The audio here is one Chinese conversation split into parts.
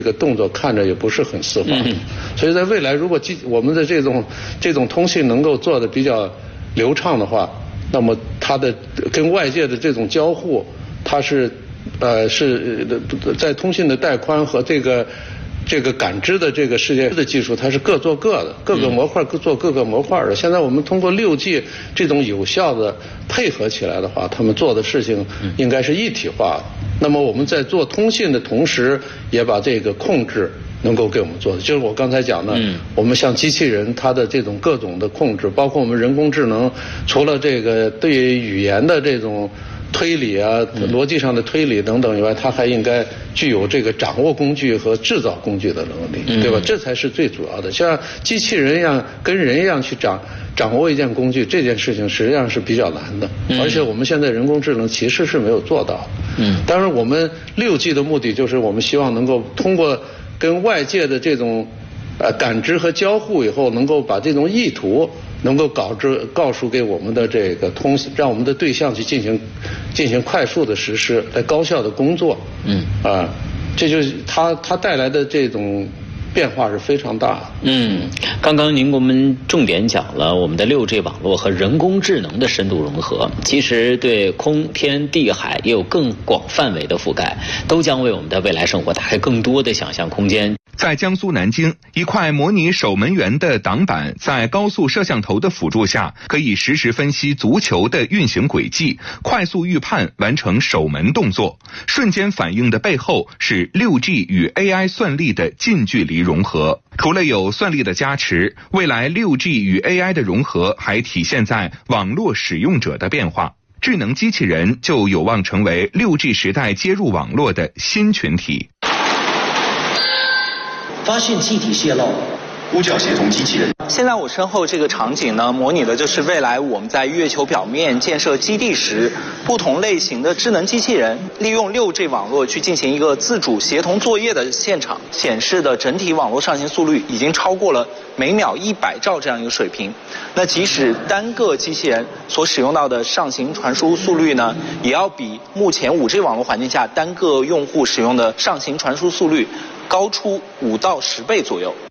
这个动作看着也不是很丝滑，所以在未来如果我们的这种通信能够做得比较流畅的话，那么它的跟外界的这种交互，它是在通信的带宽和这个感知的这个世界的技术，它是各做各的，各个模块各做各个模块的。现在我们通过6G 这种有效的配合起来的话，他们做的事情应该是一体化的。那么我们在做通信的同时，也把这个控制能够给我们做的，就是我刚才讲的，我们像机器人它的这种各种的控制，包括我们人工智能，除了这个对语言的这种推理啊、逻辑上的推理等等以外，它还应该具有这个掌握工具和制造工具的能力，对吧？这才是最主要的。像机器人一样，跟人一样去掌握一件工具，这件事情实际上是比较难的。而且我们现在人工智能其实是没有做到。当然，我们6G 的目的就是我们希望能够通过跟外界的这种感知和交互以后，能够把这种意图能够告诉给我们的这个让我们的对象去进行快速的实施，来高效的工作。这就是它带来的这种变化是非常大的。 刚刚您给我们重点讲了我们的6G 网络和人工智能的深度融合，其实对空天地海也有更广范围的覆盖，都将为我们的未来生活打开更多的想象空间。 在江苏南京，一块模拟守门员的挡板，在高速摄像头的辅助下，可以实时分析足球的运行轨迹，快速预判，完成守门动作。瞬间反应的背后是6G 与 AI 算力的近距离融合。除了有算力的加持，未来6G 与 AI 的融合还体现在网络使用者的变化。智能机器人就有望成为6G 时代接入网络的新群体。 发现气体泄漏，呼叫协同机器人。 现在我身后这个场景呢，模拟的就是未来我们在月球表面建设基地时，不同类型的智能机器人利用6G 网络去进行一个自主协同作业的现场，显示的整体网络上行速率已经超过了每秒100兆这样一个水平。那即使单个机器人所使用到的上行传输速率呢，也要比目前5G 网络环境下单个用户使用的上行传输速率高出5到10倍左右。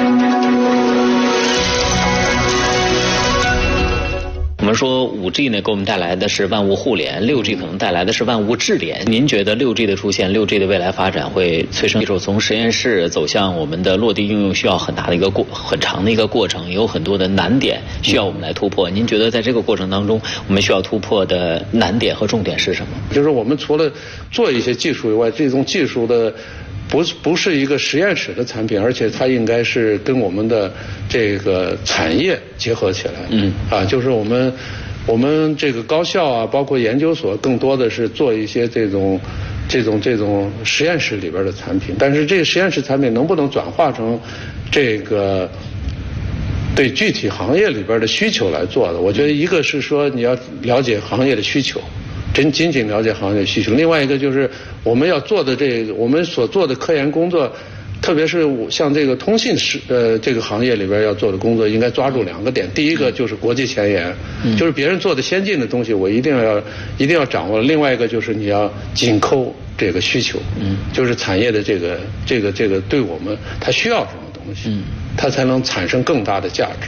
我们说5G 呢，给我们带来的是万物互联，6G 可能带来的是万物智联。您觉得6G 的出现，6G 的未来发展会催生技术从实验室走向我们的落地应用，需要很长的一个过程，也有很多的难点需要我们来突破。您觉得在这个过程当中，我们需要突破的难点和重点是什么？ 就是我们除了做一些技术以外，这种技术的不是一个实验室的产品，而且它应该是跟我们的这个产业结合起来。就是我们这个高校啊，包括研究所，更多的是做一些这种实验室里边的产品。但是这个实验室产品能不能转化成这个对具体行业里边的需求来做的？我觉得一个是说你要了解行业的需求。仅仅了解行业需求，另外一个就是我们要做的我们所做的科研工作，特别是像这个通信这个行业里边要做的工作，应该抓住2个点。第一个就是国际前沿，就是别人做的先进的东西，我一定要掌握。另外一个就是你要紧扣这个需求，就是产业的这个对我们它需要什么东西，它才能产生更大的价值。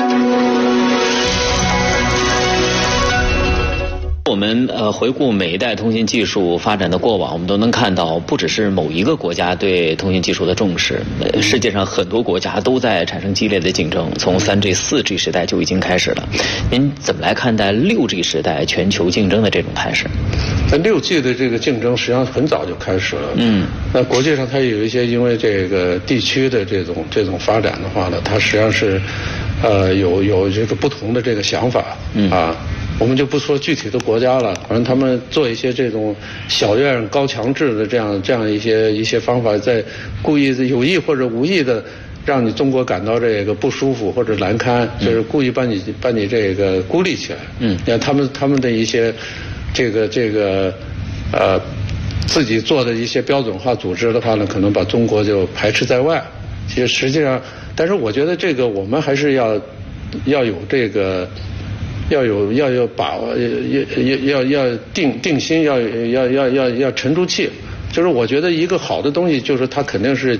我们回顾每一代通信技术发展的过往，我们都能看到，不只是某一个国家对通信技术的重视，世界上很多国家都在产生激烈的竞争，从3G、4G 时代就已经开始了。您怎么来看待6G 时代全球竞争的这种态势？ 那6G 的这个竞争实际上很早就开始了。那国际上它有一些因为这个地区的这种发展的话呢，它实际上是有这个不同的这个想法我们就不说具体的国家了，反正他们做一些这种小院高墙制的这样一些方法，在故意有意或者无意的让你中国感到这个不舒服或者难堪，就是故意把你这个孤立起来。你看他们的一些这个自己做的一些标准化组织的话呢，可能把中国就排斥在外。其实实际上，但是我觉得这个我们还是要有这个。要把握，要定心，要沉住气。就是我觉得一个好的东西，就是它肯定是